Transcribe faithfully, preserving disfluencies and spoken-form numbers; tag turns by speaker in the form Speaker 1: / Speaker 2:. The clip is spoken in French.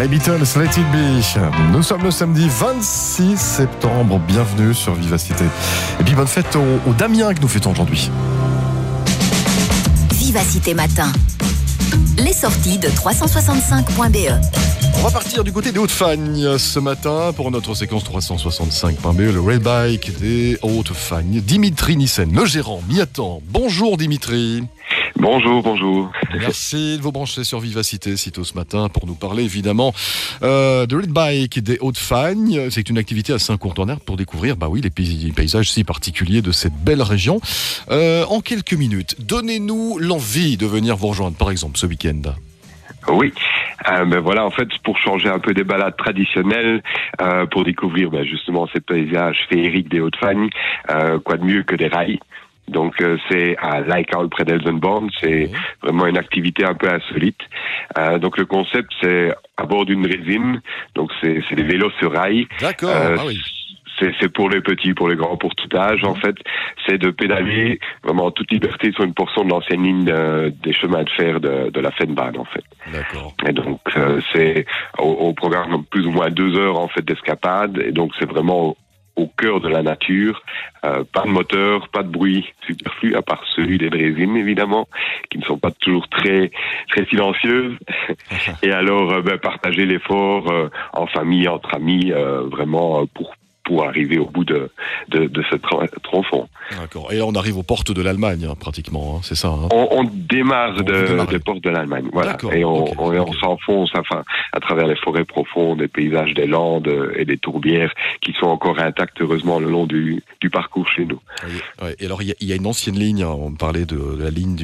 Speaker 1: Les Beatles, Let It Be. Nous sommes le samedi vingt-six septembre. Bienvenue sur Vivacité. Et puis bonne fête aux, aux Damiens que nous fêtons aujourd'hui.
Speaker 2: Vivacité Matin. Les sorties de trois cent soixante-cinq point b e.
Speaker 1: On va partir du côté des Hauts-de-Fagne ce matin pour notre séquence trois cent soixante-cinq point b e, le rail bike des Hauts-de-Fagne. Dimitri Nissen, le gérant, m'y attend. Bonjour Dimitri.
Speaker 3: Bonjour, bonjour.
Speaker 1: Merci de vous brancher sur Vivacité sitôt ce matin pour nous parler évidemment euh, de rail bike des Hauts-de-Fagne. C'est une activité assez incontournable pour découvrir bah oui, les pays, paysages si particuliers de cette belle région. Euh, en quelques minutes, donnez-nous l'envie de venir vous rejoindre par exemple ce week-end.
Speaker 3: Oui, euh, ben voilà, en fait, pour changer un peu des balades traditionnelles, euh, pour découvrir ben, justement ces paysages féeriques des Hauts-de-Fagne, euh, quoi de mieux que des rails. Donc euh, c'est à Lijckhout près d'Elsenborn, c'est mmh. vraiment une activité un peu insolite. Euh, donc le concept c'est à bord d'une résine, donc c'est, c'est des vélos sur rail.
Speaker 1: D'accord,
Speaker 3: euh,
Speaker 1: ah oui.
Speaker 3: C'est, c'est pour les petits, pour les grands, pour tout âge. En fait, c'est de pédaler vraiment en toute liberté sur une portion de l'ancienne ligne de, des chemins de fer de, de la Fennbahn, en fait.
Speaker 1: D'accord.
Speaker 3: Et donc, euh, c'est au, au programme plus ou moins deux heures en fait d'escapade. Et donc, c'est vraiment au, au cœur de la nature. Euh, pas de moteur, pas de bruit superflu, à part celui des résines, évidemment, qui ne sont pas toujours très très silencieuses. Et alors, euh, ben, partager l'effort euh, en famille, entre amis, euh, vraiment euh, pour pour arriver au bout de, de, de ce tronçon.
Speaker 1: D'accord. Et là, on arrive aux portes de l'Allemagne, hein, pratiquement, hein, c'est ça hein
Speaker 3: on, on démarre
Speaker 1: on
Speaker 3: de, des portes de l'Allemagne, voilà.
Speaker 1: D'accord.
Speaker 3: Et on,
Speaker 1: okay.
Speaker 3: on, on
Speaker 1: okay.
Speaker 3: s'enfonce enfin, à travers les forêts profondes, les paysages des Landes et des tourbières qui sont encore intacts, heureusement, le long du, du parcours chez nous.
Speaker 1: Oui, ouais. Et alors, il y, y a une ancienne ligne, hein, on parlait de, de la ligne